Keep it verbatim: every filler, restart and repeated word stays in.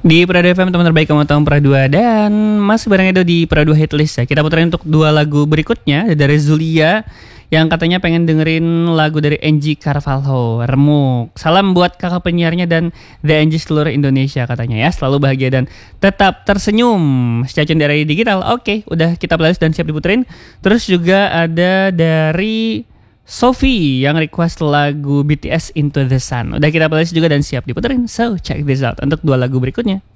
Di Prado F M, teman terbaik kamu tahun Prado dua, dan masih bareng Edo di Prado Hitlist ya. Kita puterin untuk dua lagu berikutnya dari Zulia yang katanya pengen dengerin lagu dari Angie Carvalho, Remuk. Salam buat kakak penyiarnya dan The Angie seluruh Indonesia katanya ya. Selalu bahagia dan tetap tersenyum. Stasiun dari digital. Oke, udah kita playlist dan siap diputerin. Terus juga ada dari Sophie yang request lagu B T S Into The Sun. Udah kita playlist juga dan siap diputerin. So check this out untuk dua lagu berikutnya.